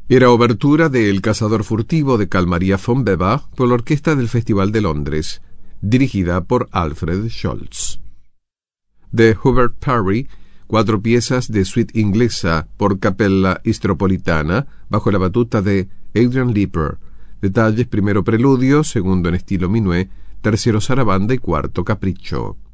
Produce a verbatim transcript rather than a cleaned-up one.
Era obertura de El cazador furtivo de Carl Maria von Weber por la Orquesta del Festival de Londres, dirigida por Alfred Scholz. De Hubert Parry, cuatro piezas de suite inglesa por Capella Istropolitana, bajo la batuta de Adrian Leeper. Detalles: primero preludio, segundo en estilo minuet, tercero sarabanda y cuarto capricho.